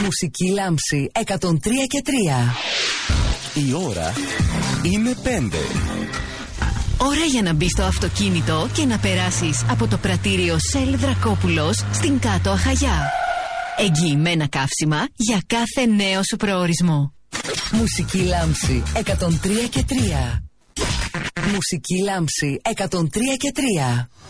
Μουσική λάμψη 103 και 3. Η ώρα είναι 5. Ώρα για να μπεις στο αυτοκίνητο και να περάσεις από το πρατήριο Shell Δρακόπουλος στην Κάτω Αχαγιά. Εγγυημένα καύσιμα για κάθε νέο σου προορισμό. Μουσική λάμψη 103 και 3. Μουσική λάμψη 103 και 3.